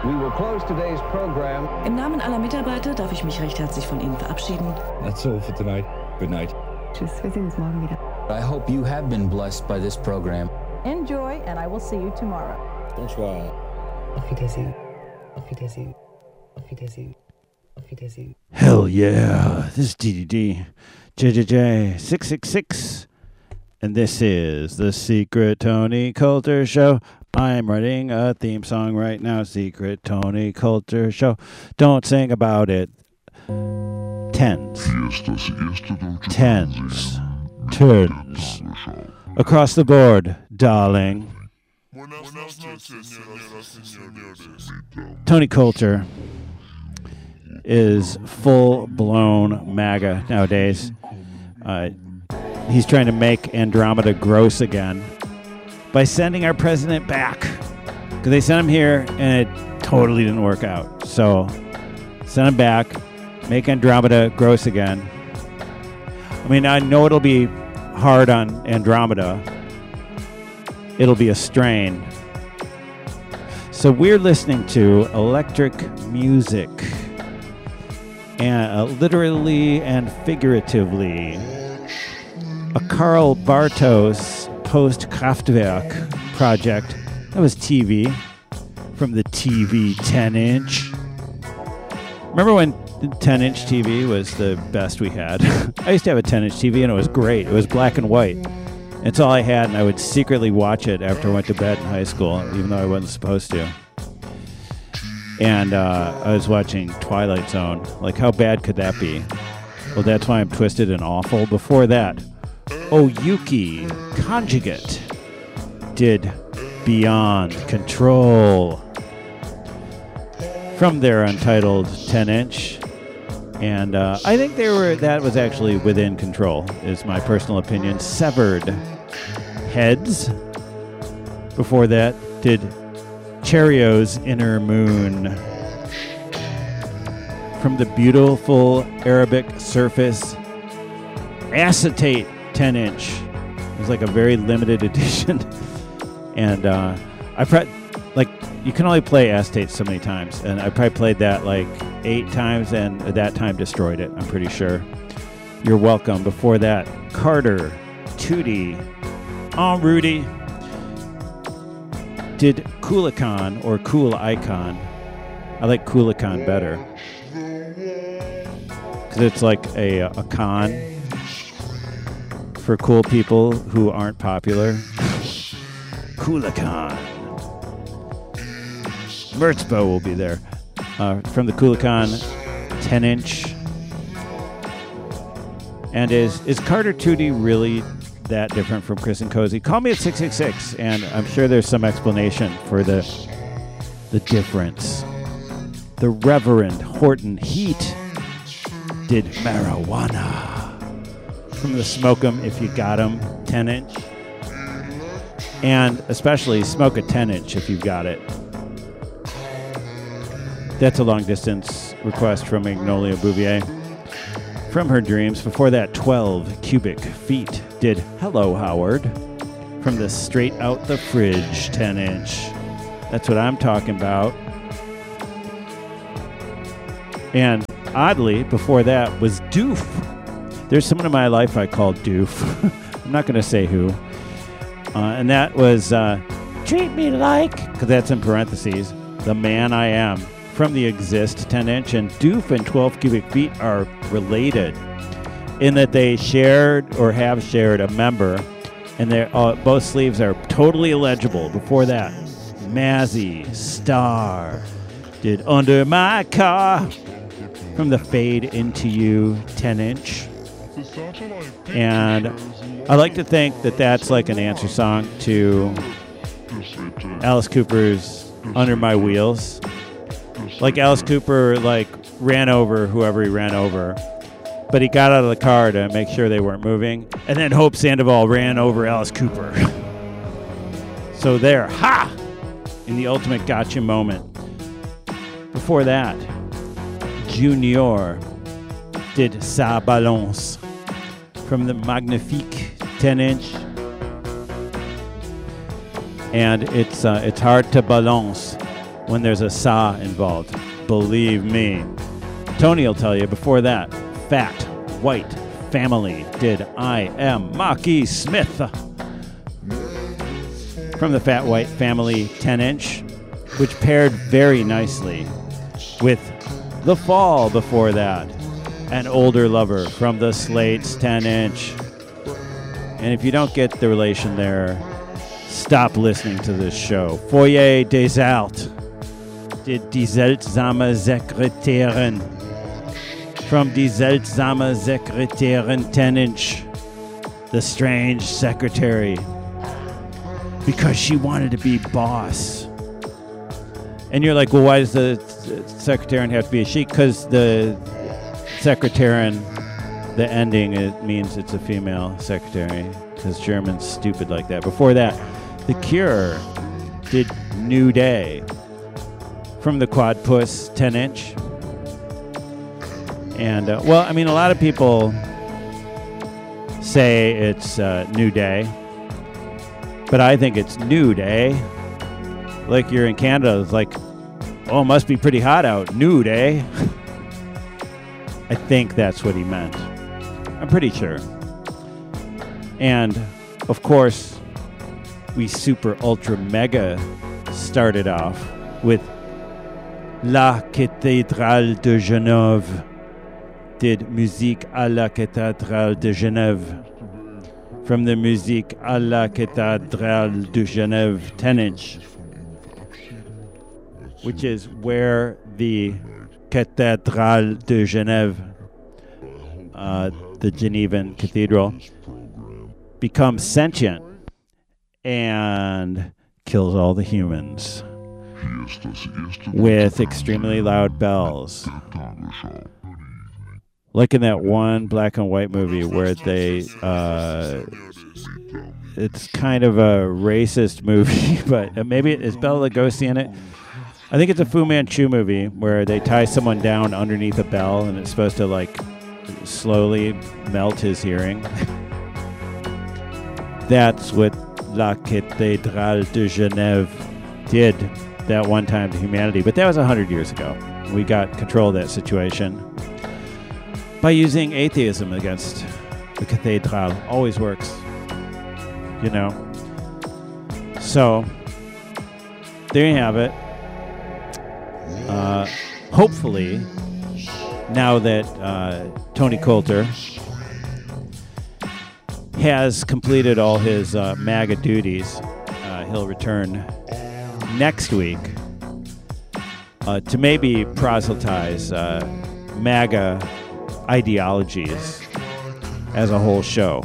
We will close today's program. Im Namen aller Mitarbeiter darf ich mich recht herzlich von Ihnen verabschieden. That's all for tonight. Good night. Tschüss, wir sehen uns morgen wieder. I hope you have been blessed by this program. Enjoy, and I will see you tomorrow. Bonsoir. Auf Wiedersehen. Auf Wiedersehen. Auf Wiedersehen. Auf Wiedersehen. Hell yeah. This is DDD. JJJ 666. And this is the Secret Tony Coulter Show. I'm writing a theme song right now. Secret Tony Coulter Show. Don't sing about it. Tens. Tens. Turns. Across the board, darling. Tony Coulter is full-blown MAGA nowadays. He's trying to make Andromeda gross again by sending our president back. Because they sent him here and it totally didn't work out. So send him back, make Andromeda gross again. I mean, I know it'll be hard on Andromeda. It'll be a strain. So we're listening to electric music, and literally and figuratively. A Karl Bartos post-Kraftwerk project. That was TV from the TV 10-inch. Remember when the 10-inch TV was the best we had? I used to have a 10-inch TV and it was great. It was black and white. It's all I had, and I would secretly watch it after I went to bed in high school, even though I wasn't supposed to. And I was watching Twilight Zone. Like, how bad could that be? Well, that's why I'm twisted and awful. Before that, Oyuki Conjugate did Beyond Control from their untitled 10-inch. And I think that was actually Within Control, is my personal opinion. Severed Heads. Before that, did Cherio's Inner Moon from the beautiful Arabic Surface Acetate 10-inch. It was like a very limited edition. And you can only play acetate so many times, and I probably played that like 8 times, and at that time destroyed it, I'm pretty sure. You're welcome. Before that, Carter, Tootie, En Rudy did Cool-a-con or Cool Icon. I like Cool-a-con better because it's like a con for cool people who aren't popular. Cool-a-con. Mertzbo will be there. From the Cool-a-con 10-inch. And is Carter Tootie really that different from Chris and Cozy? Call me at 666, and I'm sure there's some explanation for the difference. The Reverend Horton Heat did Marijuana from the Smoke 'em If You Got 'em 10-inch. And especially Smoke a 10-inch if you've got it. That's a long-distance request from Magnolia Bouvier. From her dreams. Before that, 12 Cubic Feet did Hello, Howard from the Straight Out the Fridge 10-inch. That's what I'm talking about. And oddly, before that was Doof. There's someone in my life I call Doof. I'm not going to say who. And that was Treat Me Like, because that's in parentheses, The Man I Am. From the Exist 10-inch, and Doof and 12 Cubic Feet are related in that they shared or have shared a member, and they're both sleeves are totally illegible. Before that, Mazzy Star did Under My Car from the Fade Into You 10-inch. And I like to think that that's like an answer song to Alice Cooper's Under My Wheels. Like Alice Cooper ran over whoever he ran over, but he got out of the car to make sure they weren't moving, and then Hope Sandoval ran over Alice Cooper. So there, ha! In the ultimate gotcha moment. Before that, Junior did Sa Balance from the Magnifique 10-inch. And it's hard to balance when there's a sa involved. Believe me. Tony will tell you before that, Fat White Family did I Am Maki Smith. From the Fat White Family 10-inch, which paired very nicely with The Fall before that, An Older Lover from the Slates 10-inch. And if you don't get the relation there, stop listening to this show. Foyer des Altes did Die Seltsame Sekretärin from Die Seltsame Sekretärin 10-inch, The Strange Secretary, because she wanted to be boss. And you're like, well, why does the secretarian have to be a she? Because the secretarian, the ending, it means it's a female secretary, because German's stupid like that. Before that, The Cure did New Day from the Quadpuss 10-inch. And, well, I mean, a lot of people say it's New Day, but I think it's New Day. Like you're in Canada, it's like, oh, it must be pretty hot out. New Day. I think that's what he meant. I'm pretty sure. And, of course, we super ultra mega started off with La Cathédrale de Genève did Musique à la Cathédrale de Genève from the Musique à la Cathédrale de Genève 10-inch, which is where the Cathédrale de Genève, the Genevan Cathedral, becomes sentient and kills all the humans with extremely loud bells. Like in that one black and white movie where they, it's kind of a racist movie, but maybe is Bela Lugosi in it? I think it's a Fu Manchu movie where they tie someone down underneath a bell and it's supposed to like slowly melt his hearing. That's what La Cathédrale de Genève did that one time to humanity. But that was 100 years ago. We got control of that situation by using atheism against the cathedral. Always works, you know. So, there you have it. Hopefully, now that Tony Coulter has completed all his MAGA duties, he'll return next week to maybe proselytize MAGA ideologies as a whole show,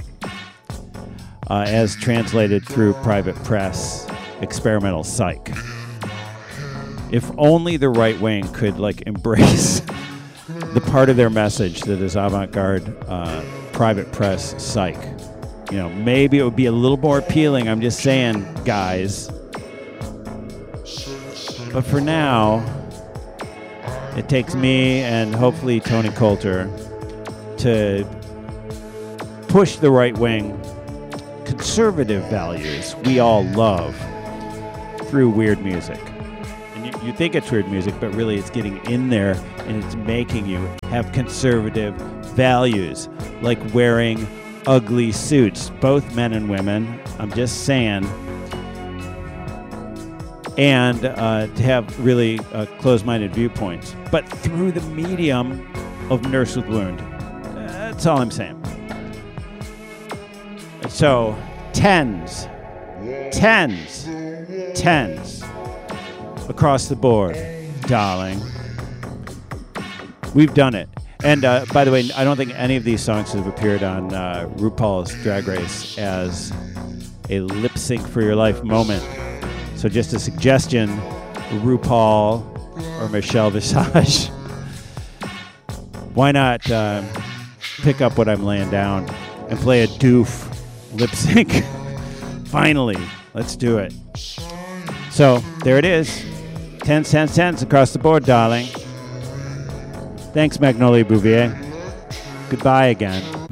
as translated through private press, experimental psych. If only the right wing could like embrace the part of their message that is avant-garde private press psych. You know, maybe it would be a little more appealing. I'm just saying, guys. But for now, it takes me and hopefully Tony Coulter to push the right wing conservative values we all love through weird music. And you think it's weird music, but really it's getting in there and it's making you have conservative values, like wearing ugly suits, both men and women. I'm just saying. And to have really closed-minded viewpoints, but through the medium of Nurse with Wound. That's all I'm saying. So, tens across the board, darling. We've done it. And by the way, I don't think any of these songs have appeared on RuPaul's Drag Race as a lip sync for your life moment. So just a suggestion, RuPaul or Michelle Visage, why not pick up what I'm laying down and play a doof lip sync? Finally, let's do it. So there it is. 10 across the board, darling. Thanks, Magnolia Bouvier. Goodbye again.